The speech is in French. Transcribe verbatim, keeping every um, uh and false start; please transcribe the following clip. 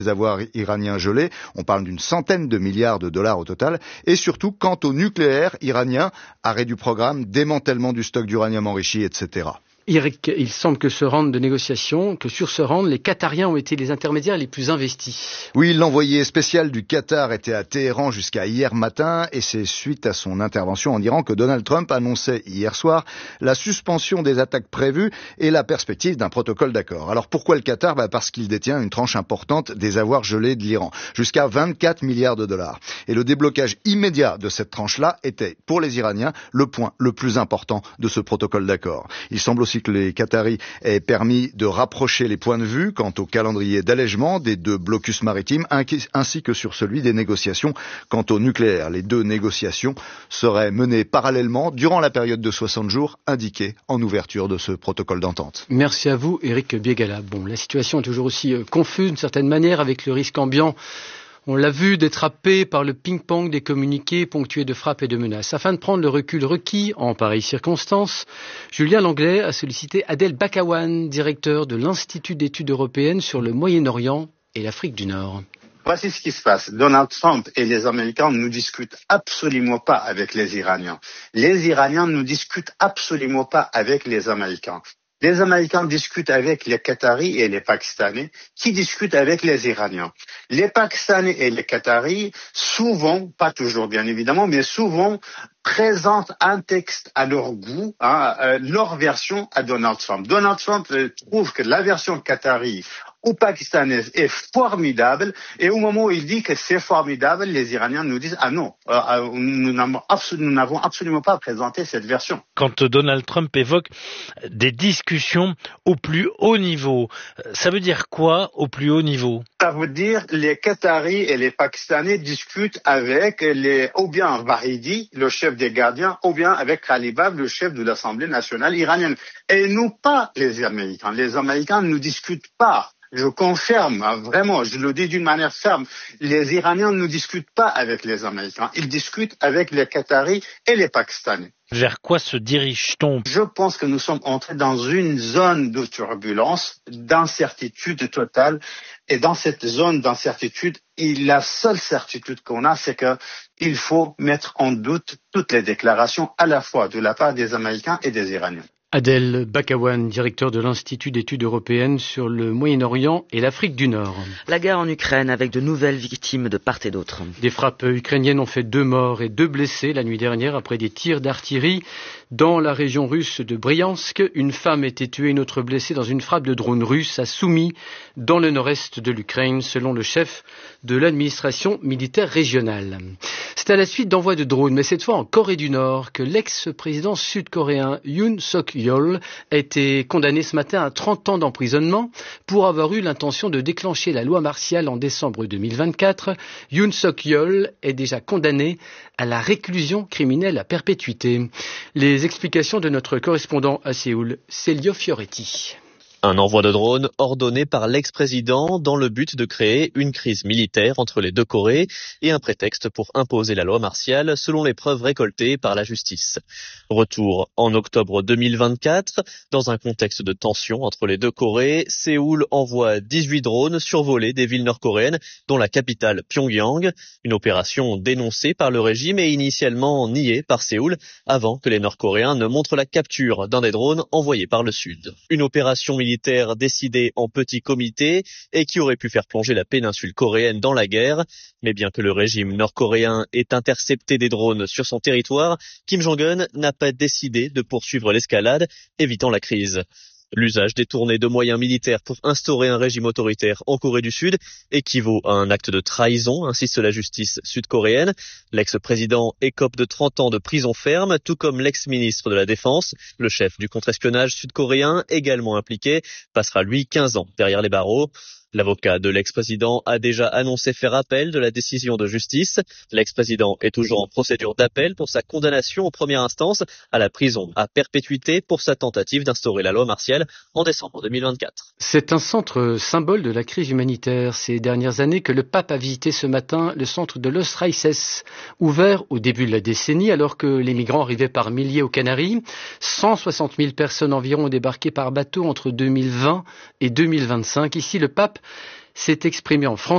Les avoirs iraniens gelés, on parle d'une centaine de milliards de dollars au total, et surtout quant au nucléaire iranien, arrêt du programme, démantèlement du stock d'uranium enrichi, et cetera. Eric, il semble que ce round de négociations, que sur ce round, les Qatariens ont été les intermédiaires les plus investis. Oui, l'envoyé spécial du Qatar était à Téhéran jusqu'à hier matin et c'est suite à son intervention en Iran que Donald Trump annonçait hier soir la suspension des attaques prévues et la perspective d'un protocole d'accord. Alors pourquoi le Qatar ? Bah parce qu'il détient une tranche importante des avoirs gelés de l'Iran, jusqu'à vingt-quatre milliards de dollars. Et le déblocage immédiat de cette tranche-là était, pour les Iraniens, le point le plus important de ce protocole d'accord. Il semble aussi que les Qataris aient permis de rapprocher les points de vue quant au calendrier d'allègement des deux blocus maritimes ainsi que sur celui des négociations quant au nucléaire. Les deux négociations seraient menées parallèlement durant la période de soixante jours indiquée en ouverture de ce protocole d'entente. Merci à vous, Eric Biegala. Bon, la situation est toujours aussi euh, confuse d'une certaine manière avec le risque ambiant. On l'a vu, d'être happé par le ping-pong des communiqués ponctués de frappes et de menaces. Afin de prendre le recul requis en pareilles circonstances, Julien Langlais a sollicité Adel Bakawan, directeur de l'Institut d'études européennes sur le Moyen-Orient et l'Afrique du Nord. Voici ce qui se passe. Donald Trump et les Américains ne discutent absolument pas avec les Iraniens. Les Iraniens ne discutent absolument pas avec les Américains. Les Américains discutent avec les Qataris et les Pakistanais qui discutent avec les Iraniens. Les Pakistanais et les Qataris, souvent, pas toujours bien évidemment, mais souvent présentent un texte à leur goût, hein, euh, leur version à Donald Trump. Donald Trump euh, trouve que la version qatari ou pakistanaise est formidable et au moment où il dit que c'est formidable, les Iraniens nous disent « Ah non, euh, nous, n'avons absolu- nous n'avons absolument pas présenté cette version ». Quand Donald Trump évoque des discussions au plus haut niveau, ça veut dire quoi au plus haut niveau ? Ça veut dire les Qataris et les Pakistanais discutent avec les, ou bien Vahidi, le chef des gardiens, ou bien avec Khalibab, le chef de l'Assemblée nationale iranienne. Et nous pas les Américains. Les Américains ne discutent pas. Je confirme, vraiment, je le dis d'une manière ferme, les Iraniens ne discutent pas avec les Américains, ils discutent avec les Qataris et les Pakistanais. Vers quoi se dirige-t-on ? Je pense que nous sommes entrés dans une zone de turbulence, d'incertitude totale, et dans cette zone d'incertitude, la seule certitude qu'on a, c'est qu'il faut mettre en doute toutes les déclarations à la fois de la part des Américains et des Iraniens. Adel Bakawan, directeur de l'Institut d'études européennes sur le Moyen-Orient et l'Afrique du Nord. La guerre en Ukraine avec de nouvelles victimes de part et d'autre. Des frappes ukrainiennes ont fait deux morts et deux blessés la nuit dernière après des tirs d'artillerie dans la région russe de Bryansk. Une femme a été tuée, une autre blessée dans une frappe de drone russe à Soumy, dans le nord-est de l'Ukraine, selon le chef de l'administration militaire régionale. C'est à la suite d'envois de drones, mais cette fois en Corée du Nord, que l'ex-président sud-coréen Yoon Suk-yeol a été condamné ce matin à trente ans d'emprisonnement pour avoir eu l'intention de déclencher la loi martiale en décembre deux mille vingt-quatre. Yoon Suk-yeol est déjà condamné à la réclusion criminelle à perpétuité. Les explications de notre correspondant à Séoul, Celio Fioretti. Un envoi de drone ordonné par l'ex-président dans le but de créer une crise militaire entre les deux Corées et un prétexte pour imposer la loi martiale selon les preuves récoltées par la justice. Retour en octobre deux mille vingt-quatre. Dans un contexte de tension entre les deux Corées, Séoul envoie dix-huit drones survoler des villes nord-coréennes, dont la capitale Pyongyang. Une opération dénoncée par le régime et initialement niée par Séoul avant que les Nord-Coréens ne montrent la capture d'un des drones envoyés par le Sud. Une opération militaire militaire décidé en petit comité et qui aurait pu faire plonger la péninsule coréenne dans la guerre. Mais bien que le régime nord-coréen ait intercepté des drones sur son territoire, Kim Jong-un n'a pas décidé de poursuivre l'escalade, évitant la crise. L'usage détourné de moyens militaires pour instaurer un régime autoritaire en Corée du Sud équivaut à un acte de trahison, insiste la justice sud-coréenne. L'ex-président écope de trente ans de prison ferme, tout comme l'ex-ministre de la Défense. Le chef du contre-espionnage sud-coréen, également impliqué, passera lui quinze ans derrière les barreaux. L'avocat de l'ex-président a déjà annoncé faire appel de la décision de justice. L'ex-président est toujours en procédure d'appel pour sa condamnation en première instance à la prison à perpétuité pour sa tentative d'instaurer la loi martiale en décembre deux mille vingt-quatre. C'est un centre symbole de la crise humanitaire ces dernières années que le pape a visité ce matin, le centre de Los Raíces, ouvert au début de la décennie alors que les migrants arrivaient par milliers aux Canaries. cent soixante mille personnes environ ont débarqué par bateau entre deux mille vingt et deux mille vingt-cinq. Ici, le pape s'est exprimé en français.